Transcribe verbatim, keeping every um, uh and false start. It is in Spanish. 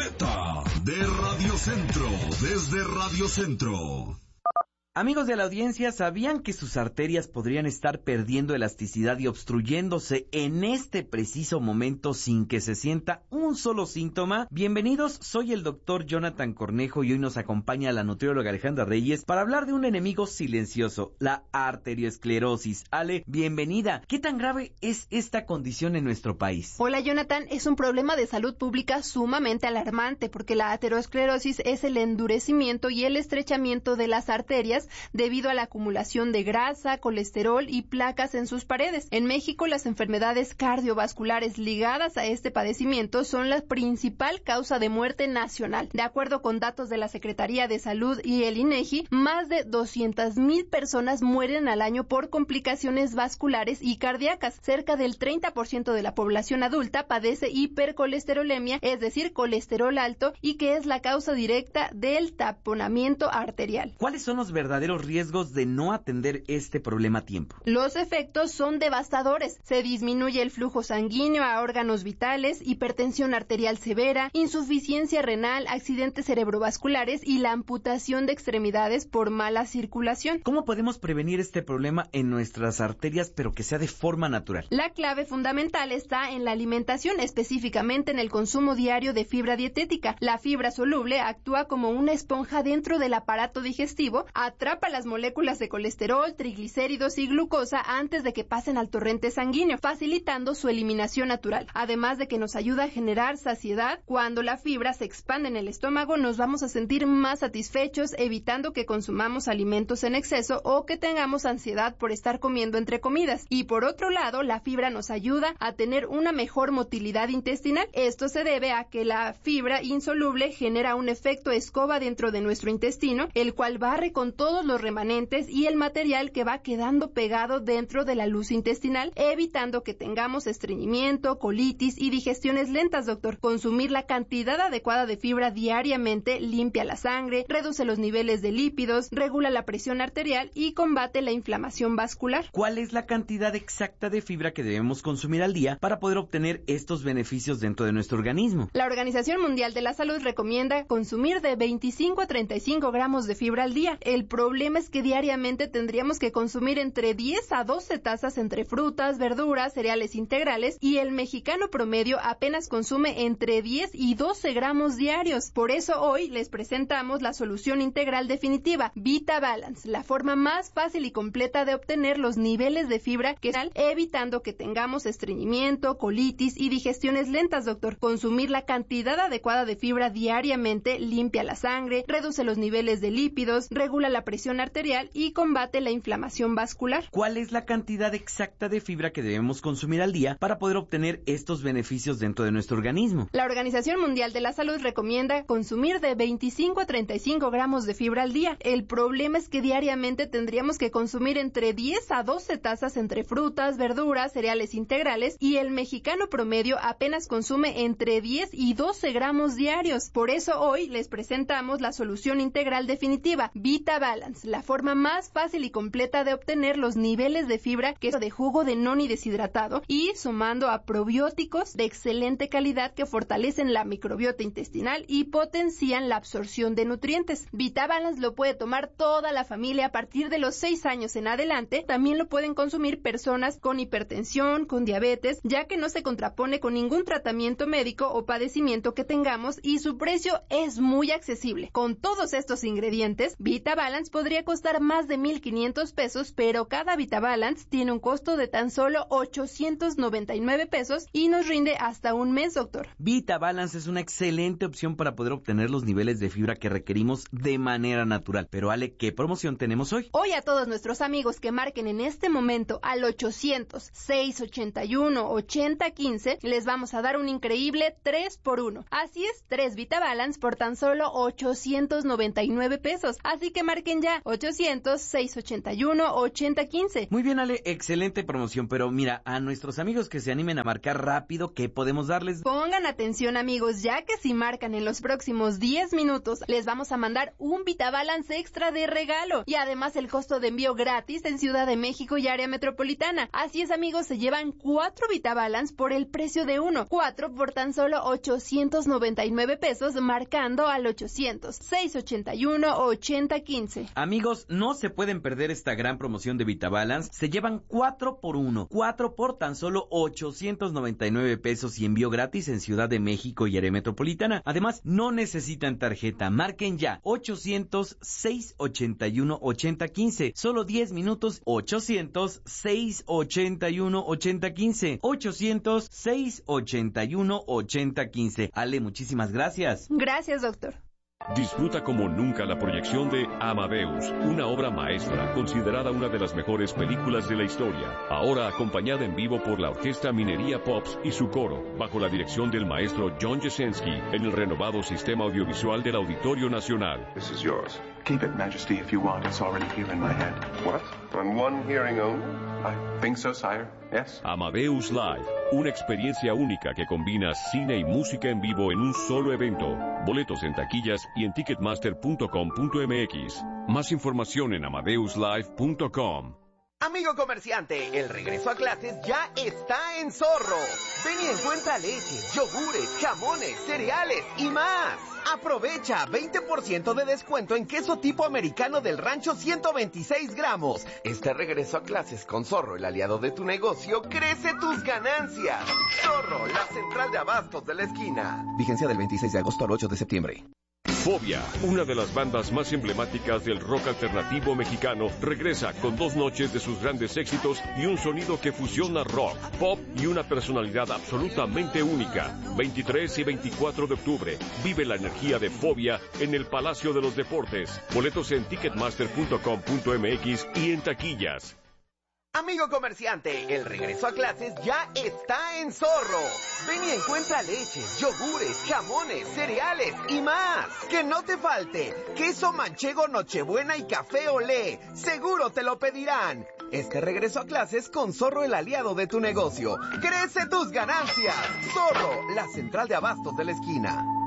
Z de Radio Centro, desde Radio Centro. Amigos de la audiencia, ¿sabían que sus arterias podrían estar perdiendo elasticidad y obstruyéndose en este preciso momento sin que se sienta un solo síntoma? Bienvenidos, soy el doctor Jonathan Cornejo y hoy nos acompaña la nutrióloga Alejandra Reyes para hablar de un enemigo silencioso, la arteriosclerosis. Ale, bienvenida. ¿Qué tan grave es esta condición en nuestro país? Hola Jonathan, es un problema de salud pública sumamente alarmante porque la aterosclerosis es el endurecimiento y el estrechamiento de las arterias debido a la acumulación de grasa, colesterol y placas en sus paredes. En México, las enfermedades cardiovasculares ligadas a este padecimiento son la principal causa de muerte nacional. De acuerdo con datos de la Secretaría de Salud y el INEGI, más de doscientas mil personas mueren al año por complicaciones vasculares y cardíacas. Cerca del treinta por ciento de la población adulta padece hipercolesterolemia, es decir, colesterol alto, y que es la causa directa del taponamiento arterial. ¿Cuáles son los verdaderos verdaderos riesgos de no atender este problema a tiempo? Los efectos son devastadores. Se disminuye el flujo sanguíneo a órganos vitales, hipertensión arterial severa, insuficiencia renal, accidentes cerebrovasculares y la amputación de extremidades por mala circulación. ¿Cómo podemos prevenir este problema en nuestras arterias, pero que sea de forma natural? La clave fundamental está en la alimentación, específicamente en el consumo diario de fibra dietética. La fibra soluble actúa como una esponja dentro del aparato digestivo, atrapa las moléculas de colesterol, triglicéridos y glucosa antes de que pasen al torrente sanguíneo, facilitando su eliminación natural. Además de que nos ayuda a generar saciedad, cuando la fibra se expande en el estómago nos vamos a sentir más satisfechos, evitando que consumamos alimentos en exceso o que tengamos ansiedad por estar comiendo entre comidas. Y por otro lado, la fibra nos ayuda a tener una mejor motilidad intestinal. Esto se debe a que la fibra insoluble genera un efecto escoba dentro de nuestro intestino, el cual barre con todo todos los remanentes y el material que va quedando pegado dentro de la luz intestinal, evitando que tengamos estreñimiento, colitis y digestiones lentas, doctor. Consumir la cantidad adecuada de fibra diariamente limpia la sangre, reduce los niveles de lípidos, regula la presión arterial y combate la inflamación vascular. ¿Cuál es la cantidad exacta de fibra que debemos consumir al día para poder obtener estos beneficios dentro de nuestro organismo? La Organización Mundial de la Salud recomienda consumir de veinticinco a treinta y cinco gramos de fibra al día. El El problema es que diariamente tendríamos que consumir entre diez a doce tazas entre frutas, verduras, cereales integrales, y el mexicano promedio apenas consume entre diez y doce gramos diarios. Por eso hoy les presentamos la solución integral definitiva, Vita Balance, la forma más fácil y completa de obtener los niveles de fibra que están evitando que tengamos estreñimiento, colitis y digestiones lentas, doctor. Consumir la cantidad adecuada de fibra diariamente limpia la sangre, reduce los niveles de lípidos, regula la presión arterial y combate la inflamación vascular. ¿Cuál es la cantidad exacta de fibra que debemos consumir al día para poder obtener estos beneficios dentro de nuestro organismo? La Organización Mundial de la Salud recomienda consumir de veinticinco a treinta y cinco gramos de fibra al día. El problema es que diariamente tendríamos que consumir entre diez a doce tazas entre frutas, verduras, cereales integrales, y el mexicano promedio apenas consume entre diez y doce gramos diarios. Por eso hoy les presentamos la solución integral definitiva, Vita Balance, la forma más fácil y completa de obtener los niveles de fibra que es de jugo de noni deshidratado, y sumando a probióticos de excelente calidad que fortalecen la microbiota intestinal y potencian la absorción de nutrientes. Vita Balance lo puede tomar toda la familia a partir de los seis años en adelante. También lo pueden consumir personas con hipertensión, con diabetes, ya que no se contrapone con ningún tratamiento médico o padecimiento que tengamos, y su precio es muy accesible. Con todos estos ingredientes, Vita Balance podría costar más de mil quinientos pesos, pero cada Vita Balance tiene un costo de tan solo ochocientos noventa y nueve pesos y nos rinde hasta un mes, doctor. Vita Balance es una excelente opción para poder obtener los niveles de fibra que requerimos de manera natural. Pero Ale, ¿qué promoción tenemos hoy? Hoy a todos nuestros amigos que marquen en este momento al ochocientos, seiscientos ochenta y uno, ochenta quince, les vamos a dar un increíble tres por uno. Así es, tres Vita Balance por tan solo ochocientos noventa y nueve pesos. Así que marquen Marquen ya ochocientos, seiscientos ochenta y uno, ochenta quince. Muy bien, Ale, excelente promoción, pero mira, a nuestros amigos que se animen a marcar rápido, ¿qué podemos darles? Pongan atención, amigos, ya que si marcan en los próximos diez minutos, les vamos a mandar un VitaBalance extra de regalo y además el costo de envío gratis en Ciudad de México y área metropolitana. Así es, amigos, se llevan cuatro VitaBalance por el precio de uno, cuatro por tan solo ochocientos noventa y nueve pesos, marcando al ochocientos, seiscientos ochenta y uno, ochenta quince. Amigos, no se pueden perder esta gran promoción de VitaBalance. Se llevan cuatro por uno, cuatro por tan solo ochocientos noventa y nueve pesos y envío gratis en Ciudad de México y área metropolitana. Además, no necesitan tarjeta. Marquen ya ochocientos, seiscientos ochenta y uno, ochenta quince. Solo diez minutos. ochocientos, seiscientos ochenta y uno, ochenta quince. ochocientos, seiscientos ochenta y uno, ochenta quince. Ale, muchísimas gracias. Gracias, doctor. Disfruta como nunca la proyección de Amadeus, una obra maestra considerada una de las mejores películas de la historia, ahora acompañada en vivo por la Orquesta Minería Pops y su coro, bajo la dirección del maestro John Jasinski, en el renovado sistema audiovisual del Auditorio Nacional. This is yours. Keep it, Majesty, if you want. It's already here in my head. What? On one hearing only? I think so, sire. Yes. Amadeus Live, una experiencia única que combina cine y música en vivo en un solo evento. Boletos en taquillas y en ticketmaster punto com punto m x. Más información en amadeus live punto com. Amigo comerciante, el regreso a clases ya está en Zorro. Ven y encuentra leches, yogures, jamones, cereales y más. Aprovecha veinte por ciento de descuento en queso tipo americano del rancho ciento veintiséis gramos. Este regreso a clases con Zorro, el aliado de tu negocio, crece tus ganancias. Zorro, la central de abastos de la esquina. Vigencia del veintiséis de agosto al ocho de septiembre. Fobia, una de las bandas más emblemáticas del rock alternativo mexicano, regresa con dos noches de sus grandes éxitos y un sonido que fusiona rock, pop y una personalidad absolutamente única. veintitrés y veinticuatro de octubre, vive la energía de Fobia en el Palacio de los Deportes. Boletos en ticketmaster punto com punto m x y en taquillas. Amigo comerciante, el regreso a clases ya está en Zorro. Ven y encuentra leches, yogures, jamones, cereales y más. Que no te falte queso manchego Nochebuena y café Olé. Seguro te lo pedirán. Este regreso a clases con Zorro, el aliado de tu negocio. ¡Crece tus ganancias! Zorro, la central de abastos de la esquina.